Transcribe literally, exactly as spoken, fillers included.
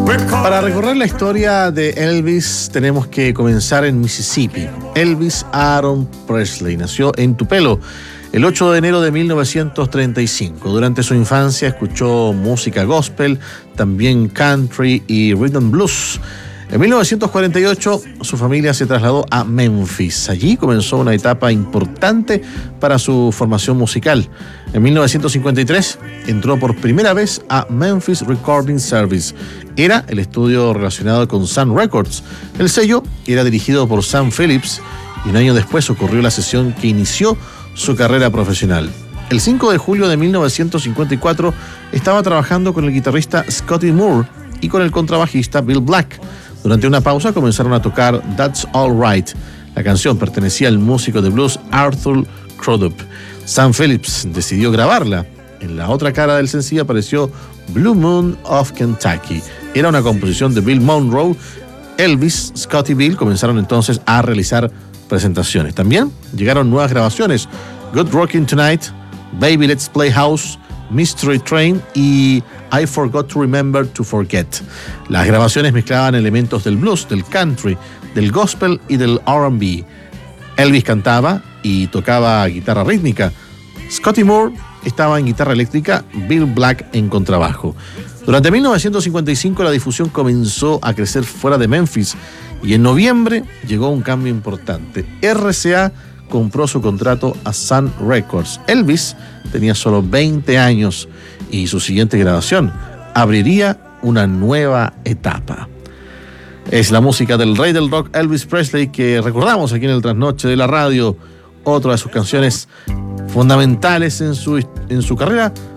Para recorrer la historia de Elvis tenemos que comenzar en Mississippi. Elvis Aaron Presley nació en Tupelo el ocho de enero de mil novecientos treinta y cinco. Durante su infancia escuchó música gospel, también country y rhythm and blues. En mil novecientos cuarenta y ocho su familia se trasladó a Memphis. Allí comenzó una etapa importante para su formación musical. En mil novecientos cincuenta y tres entró por primera vez a Memphis Recording Service. Era el estudio relacionado con Sun Records. El sello era dirigido por Sam Phillips y un año después ocurrió la sesión que inició su carrera profesional. El cinco de julio de mil novecientos cincuenta y cuatro estaba trabajando con el guitarrista Scotty Moore y con el contrabajista Bill Black. Durante una pausa comenzaron a tocar That's All Right. La canción pertenecía al músico de blues Arthur Crudup. Sam Phillips decidió grabarla. En la otra cara del sencillo apareció Blue Moon of Kentucky. Era una composición de Bill Monroe. Elvis, Scott y Bill comenzaron entonces a realizar presentaciones. También llegaron nuevas grabaciones: Good Rockin' Tonight, Baby Let's Play House, Mystery Train y I Forgot to Remember to Forget. Las grabaciones mezclaban elementos del blues, del country, del gospel y del R and B. Elvis cantaba y tocaba guitarra rítmica. Scotty Moore estaba en guitarra eléctrica, Bill Black en contrabajo. Durante mil novecientos cincuenta y cinco la difusión comenzó a crecer fuera de Memphis y en noviembre llegó un cambio importante. R C A compró su contrato a Sun Records. Elvis tenía solo veinte años y su siguiente grabación abriría una nueva etapa. Es la música del rey del rock Elvis Presley que recordamos aquí en el Trasnoche de la Radio. Otra de sus canciones fundamentales en su, en su carrera